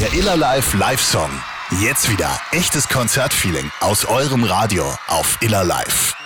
Der Iller Live Live-Song. Jetzt wieder echtes Konzertfeeling aus eurem Radio auf Iller Live.